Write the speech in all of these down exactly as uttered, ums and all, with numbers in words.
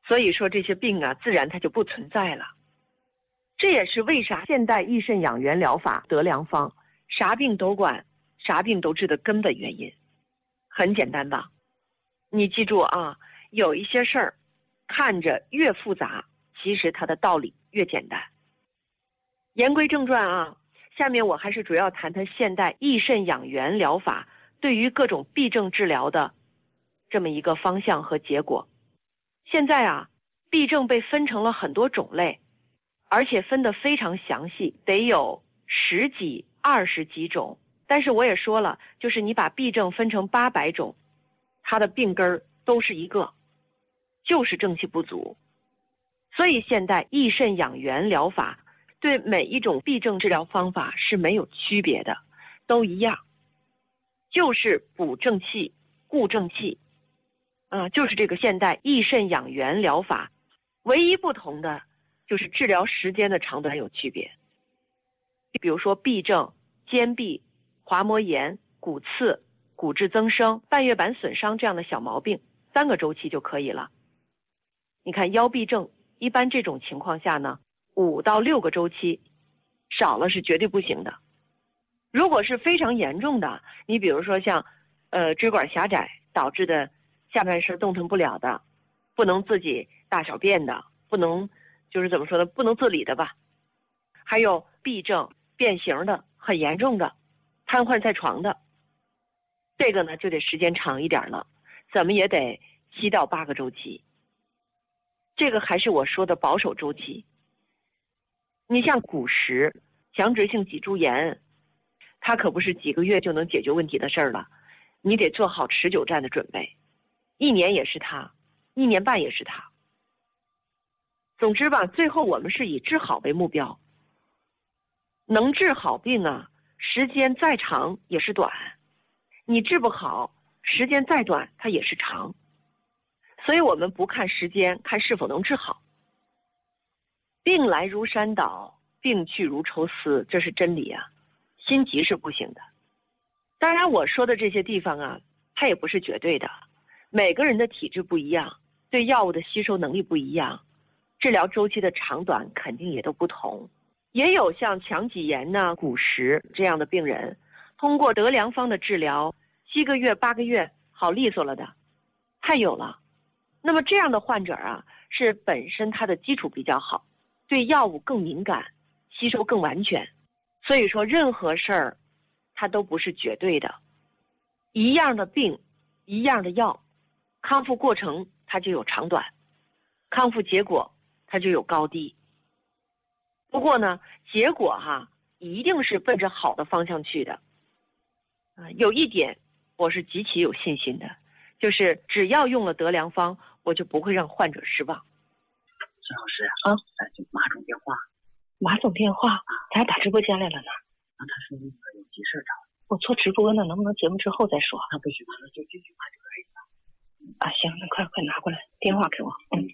所以说这些病啊，自然它就不存在了。这也是为啥现代益肾养元疗法得良方，啥病都管，啥病都治的根本原因。很简单吧？你记住啊，有一些事儿看着越复杂，其实它的道理越简单。言归正传啊，下面我还是主要谈谈现代益肾养元疗法对于各种痹症治疗的这么一个方向和结果。现在啊，痹症被分成了很多种类，而且分得非常详细，得有十几、二十几种。但是我也说了，就是你把痹症分成八百种，它的病根儿都是一个，就是正气不足。所以现代益肾养元疗法对每一种痹症治疗方法是没有区别的，都一样，就是补正气、固正气，啊、呃，就是这个现代益肾养元疗法，唯一不同的就是治疗时间的长短有区别。比如说痹症、肩痹、滑膜炎、骨刺、骨质增生、半月板损伤这样的小毛病，三个周期就可以了。你看腰痹症，一般这种情况下呢，五到六个周期，少了是绝对不行的。如果是非常严重的，你比如说像呃支管狭窄导致的下半身动弹不了的，不能自己大小便的，不能就是怎么说呢，不能自理的吧，还有痹症变形的很严重的，瘫痪在床的，这个呢就得时间长一点了，怎么也得七到八个周期。这个还是我说的保守周期。你像骨石、强直性脊柱炎，它可不是几个月就能解决问题的事儿了，你得做好持久战的准备，一年也是它，一年半也是它。总之吧，最后我们是以治好为目标。能治好病啊，时间再长也是短，你治不好，时间再短它也是长。所以我们不看时间，看是否能治好。病来如山倒，病去如抽丝，这是真理啊，心急是不行的。当然我说的这些地方啊，它也不是绝对的，每个人的体质不一样，对药物的吸收能力不一样，治疗周期的长短肯定也都不同。也有像强脊炎呐、骨石这样的病人，通过得良方的治疗，七个月、八个月好利索了的，太有了。那么这样的患者啊，是本身他的基础比较好，对药物更敏感，吸收更完全。所以说任何事儿它都不是绝对的，一样的病一样的药，康复过程它就有长短，康复结果它就有高低。不过呢，结果哈一定是奔着好的方向去的。啊，有一点我是极其有信心的，就是只要用了得良方，我就不会让患者失望。 孙老师啊，咱就马总电话。 马总电话，咱打直播间来了呢。 那他说那个有急事找我做直播呢，能不能节目之后再说？ 那不行，那就这句话就可以了。 啊，行，那快快拿过来，电话给我。嗯，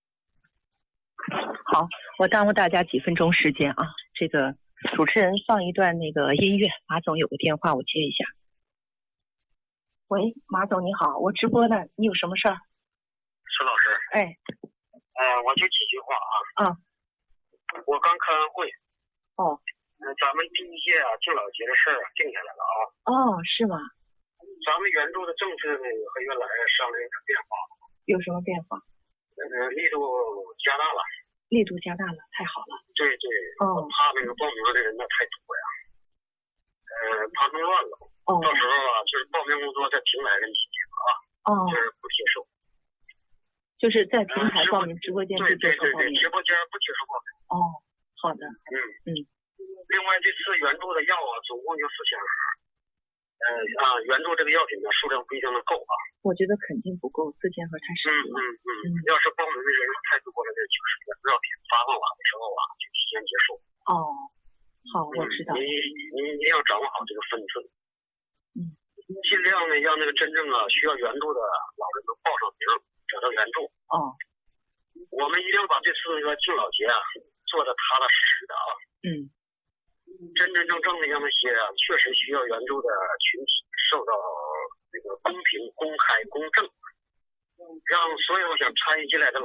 好，我耽误大家几分钟时间啊。这个主持人放一段那个音乐，马总有个电话，我接一下。喂，马总你好，我直播呢，你有什么事儿？ 孙老师， 哎， 呃，我就几句话啊。 啊。 我刚开完会。 哦。 呃，咱们第一届啊敬老节的事儿啊定下来了啊。 哦，是吗？ 咱们援助的政策呢也和原来商量有点变化。 有什么变化？ 呃，力度加大了。 力度加大了，太好了。 对对。 哦。 我怕那个报名的人呢太多呀，呃，怕弄乱了。 哦。 到时候啊，就是报名工作在平台上提醒啊。 哦。 就是不接受。 就是在平台报名，直播间不接受报名。 对对对对，直播间不接受报名。 哦，好的。 嗯嗯。 另外，这次援助的药啊，总共就四千盒。呃啊，援助这个药品呢，数量不一定能够啊。 我觉得肯定不够，四千盒太少了。 嗯嗯嗯。嗯要是报名的人数太多了，这就是援助药品发放完的时候啊，就提前结束。 哦，好，我知道。 你你一定要掌握好这个分寸。 嗯。 尽量呢，让那个真正啊需要援助的老人能报上名，得到援助。 哦。 我们一定要把这次那个敬老节啊做得踏踏实实的啊。 嗯。 真真正正的让那些啊确实需要援助的群体受到这个公平、公开、公正，让所有想参与进来的